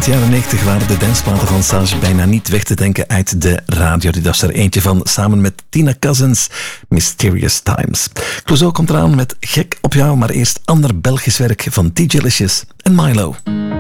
Eind jaren 90 waren de danceplaten van Sage bijna niet weg te denken uit de radio. Dit was er eentje van, samen met Tina Cousins, Mysterious Times. Clouseau komt eraan met Gek op jou, maar eerst ander Belgisch werk van DJ Licious en Milo.